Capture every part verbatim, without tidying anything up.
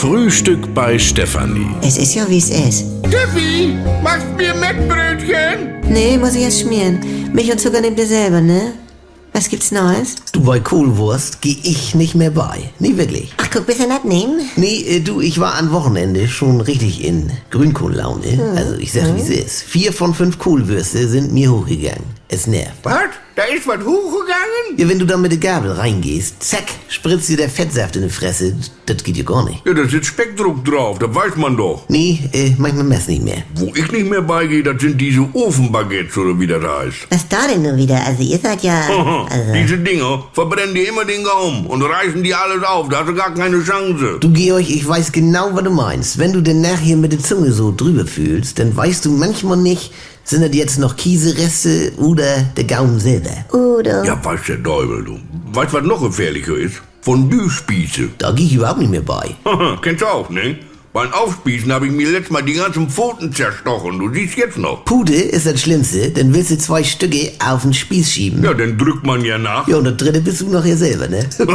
Frühstück bei Stefanie. Es ist ja, wie es ist. Steffi, machst mir Mettbrötchen? Nee, muss ich erst schmieren. Milch und Zucker nehmt ihr selber, ne? Was gibt's Neues? Du, bei Kohlwurst geh ich nicht mehr bei. Nie wirklich. Ach, guck, bisschen abnehmen. Nee, äh, du, ich war am Wochenende schon richtig in Grünkohllaune. Hm. Also ich sag, hm. wie es ist. Vier von fünf Kohlwürste sind mir hochgegangen. Es nervt. Was? Da ist was hochgegangen? Ja, wenn du da mit der Gabel reingehst, zack, spritzt dir der Fettsaft in die Fresse. Das geht ja gar nicht. Ja, da sitzt Speckdruck drauf, das weiß man doch. Nee, äh, manchmal mess nicht mehr. Wo ich nicht mehr beigehe, das sind diese Ofenbaguettes oder wie das heißt. Was da denn nun wieder? Also ihr seid ja... Also. Diese Dinger verbrennen dir immer den Gaumen und reißen dir alles auf, da hast du gar keine Chance. Du, Georg, ich weiß genau, was du meinst. Wenn du denn nachher mit der Zunge so drüber fühlst, dann weißt du manchmal nicht, sind das jetzt noch Käsereste oder der Gaumen selber? Oder? Ja, weiß der Teufel, du. Weißt du, was noch gefährlicher ist? Fondue-Spieße. Da gehe ich überhaupt nicht mehr bei. Kennst du auch, ne? Beim Aufspießen habe ich mir letztes Mal die ganzen Pfoten zerstochen. Du siehst jetzt noch. Pute ist das Schlimmste, dann willst du zwei Stücke auf den Spieß schieben. Ja, dann drückt man ja nach. Ja, und das dritte bist du nachher selber, ne? Aua,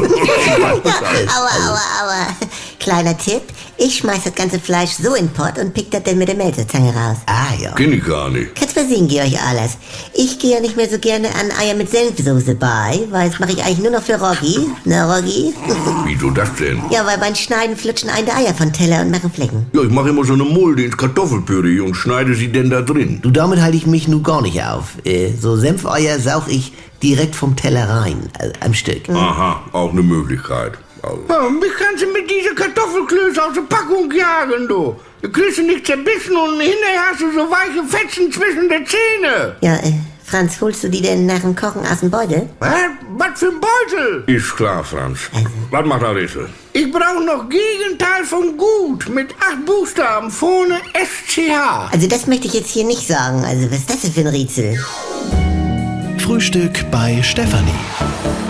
aua, aua. Kleiner Tipp, ich schmeiß das ganze Fleisch so in den Pott und pick das dann mit der Melzerzange raus. Ah, ja. Kenn ich gar nicht. Kannst versehen, Georg alles. Ich gehe ja nicht mehr so gerne an Eier mit Senfsoße bei, weil das mache ich eigentlich nur noch für Roggi. Na, Roggi? Wieso das denn? Ja, weil beim Schneiden flutschen einem die Eier von Teller und machen Flecken. Ja, ich mache immer so eine Mulde ins Kartoffelpüree und schneide sie denn da drin. Du, damit halte ich mich nun gar nicht auf. Äh, so Senfeier saug ich direkt vom Teller rein, äh, am Stück. Aha, auch eine Möglichkeit. Also. Ja, mich kannst du mit dieser Kartoffelklöße aus der Packung jagen, du. Du kriegst du nicht zerbissen und hinterher hast du so weiche Fetzen zwischen den Zähnen. Ja, äh, Franz, holst du die denn nach dem Kochen aus dem Beutel? Was? Was für ein Beutel? Ist klar, Franz. Also. Was macht der Rätsel? Ich brauche noch Gegenteil von gut mit acht Buchstaben vorne S C H. Also das möchte ich jetzt hier nicht sagen. Also was ist das denn für ein Rätsel? Frühstück bei Stefanie.